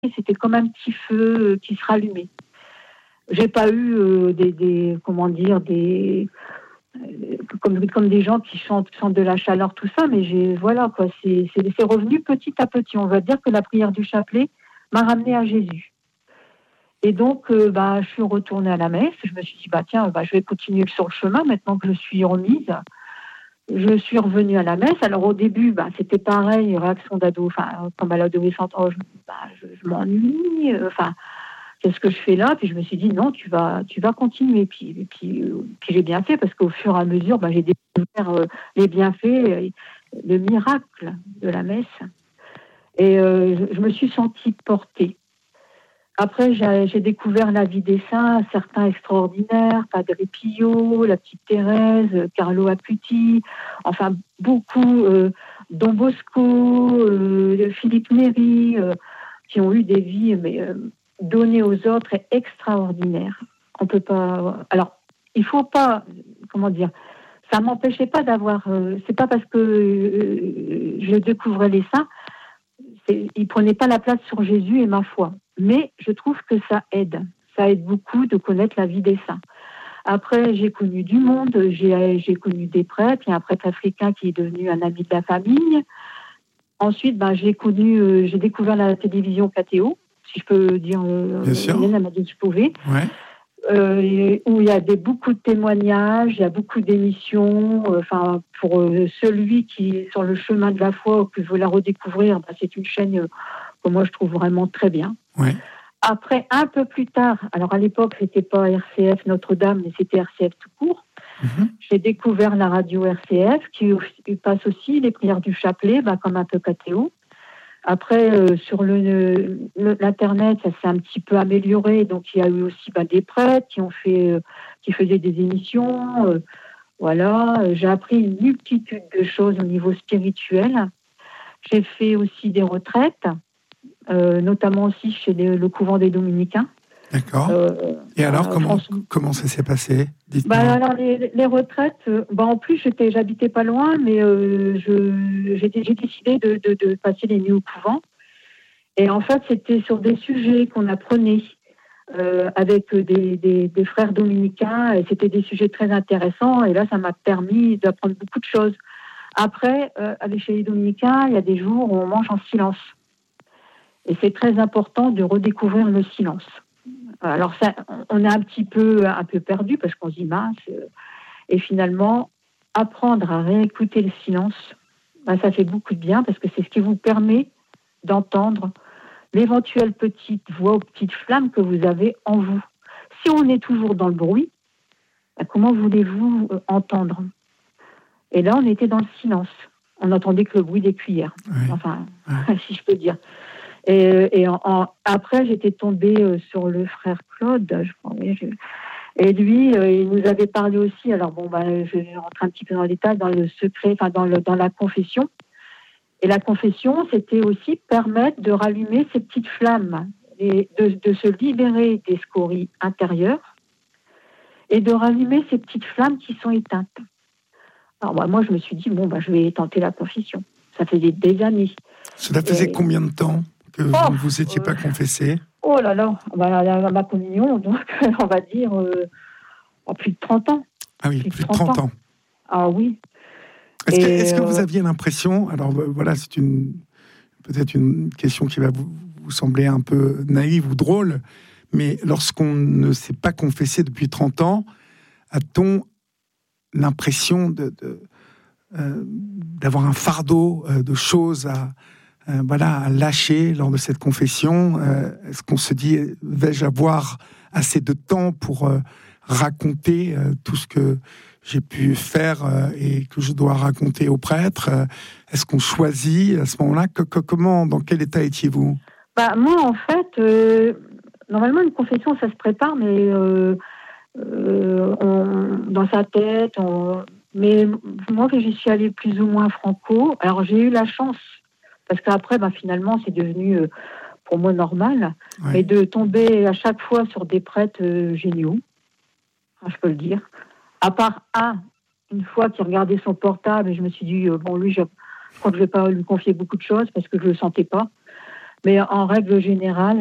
c'était comme un petit feu qui se rallumait. J'ai pas eu comme des gens qui sentent de la chaleur, tout ça, mais voilà quoi, c'est revenu petit à petit. On va dire que la prière du chapelet m'a ramené à Jésus. Et donc, je suis retournée à la messe. Je me suis dit, je vais continuer sur le chemin maintenant que je suis remise. Je suis revenue à la messe. Alors au début, c'était pareil, réaction d'ado, comme à l'adolescente, je m'ennuie, qu'est-ce que je fais là? Puis je me suis dit, non, tu vas continuer. Puis j'ai bien fait, parce qu'au fur et à mesure, j'ai découvert les bienfaits, le miracle de la messe. Et je me suis sentie portée. Après, j'ai découvert la vie des saints, certains extraordinaires, Padre Pio, la petite Thérèse, Carlo Acuti, enfin beaucoup, Don Bosco, Philippe Néri, qui ont eu des vies données aux autres et extraordinaires. On peut pas. Alors, il faut pas, ça m'empêchait pas d'avoir. C'est pas parce que je découvrais les saints, ils prenaient pas la place sur Jésus et ma foi. Mais je trouve que ça aide. Ça aide beaucoup de connaître la vie des saints. Après, j'ai connu du monde, j'ai connu des prêtres. Il y a un prêtre africain qui est devenu un ami de la famille. Ensuite, j'ai découvert la télévision KTO, si je peux dire. Bien sûr. Elle m'a dit que je pouvais. Ouais. Où il y a beaucoup de témoignages, il y a beaucoup d'émissions. Pour celui qui est sur le chemin de la foi ou qui veut la redécouvrir, c'est une chaîne que moi je trouve vraiment très bien. Ouais. Après, un peu plus tard, alors à l'époque c'était pas RCF Notre-Dame, mais c'était RCF tout court. Mm-hmm. J'ai découvert la radio RCF qui passe aussi les prières du chapelet, comme un peu KTO. Après, sur l'internet, ça s'est un petit peu amélioré. Donc, il y a eu aussi des prêtres qui faisaient des émissions. Voilà, j'ai appris une multitude de choses au niveau spirituel. J'ai fait aussi des retraites, notamment aussi chez le couvent des Dominicains. D'accord. Et alors, comment ça s'est passé? Dites-moi. Alors, les retraites, en plus, j'habitais pas loin, mais j'ai décidé de passer les nuits au couvent. Et en fait, c'était sur des sujets qu'on apprenait avec des frères dominicains. Et c'était des sujets très intéressants. Et là, ça m'a permis d'apprendre beaucoup de choses. Après, chez les dominicains, il y a des jours où on mange en silence. Et c'est très important de redécouvrir le silence. Alors ça, on est un peu perdu parce qu'on se dit mince. Et finalement, apprendre à réécouter le silence, ça fait beaucoup de bien parce que c'est ce qui vous permet d'entendre l'éventuelle petite voix ou petite flamme que vous avez en vous. Si on est toujours dans le bruit, comment voulez-vous entendre? Et là, on était dans le silence. On n'entendait que le bruit des cuillères. Oui. Si je peux dire. Et après, j'étais tombée sur le frère Claude, je crois. Et lui, il nous avait parlé aussi. Alors je vais rentrer un petit peu dans l'état, dans le secret, dans la confession. Et la confession, c'était aussi permettre de rallumer ces petites flammes, et de se libérer des scories intérieures et de rallumer ces petites flammes qui sont éteintes. Alors moi, je me suis dit, je vais tenter la confession. Ça faisait des années. Cela faisait combien de temps que vous ne vous étiez pas confessé? Oh là là, ma communion, donc on va dire plus de 30 ans. Ah oui, plus de 30 ans. Ah oui. Est-ce que vous aviez l'impression, alors voilà, c'est peut-être une question qui va vous sembler un peu naïve ou drôle, mais lorsqu'on ne s'est pas confessé depuis 30 ans, a-t-on l'impression d'avoir un fardeau de choses à lâcher lors de cette confession? Est-ce qu'on se dit, vais-je avoir assez de temps pour raconter tout ce que j'ai pu faire et que je dois raconter au prêtre? Est-ce qu'on choisit à ce moment-là? Dans quel état étiez-vous? Moi, en fait, normalement, une confession, ça se prépare, mais dans sa tête. Mais moi, que j'y suis allée plus ou moins franco, alors j'ai eu la chance, parce qu'après, finalement, c'est devenu pour moi normal, ouais. Mais de tomber à chaque fois sur des prêtres géniaux, je peux le dire. À part une fois qui regardait son portable, et je me suis dit, lui, je crois que je ne vais pas lui confier beaucoup de choses parce que je ne le sentais pas. Mais en règle générale,